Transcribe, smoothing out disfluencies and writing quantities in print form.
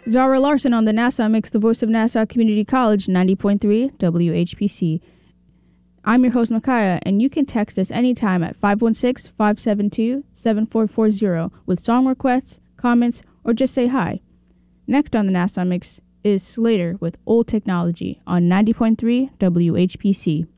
Zara Larson on the Nassau Mix, the voice of Nassau Community College, 90.3 WHPC. I'm your host, Micaiah, and you can text us anytime at 516-572-7440 with song requests, comments, or just say hi. Next on the Nassau Mix is Slater with Old Technology on 90.3 WHPC.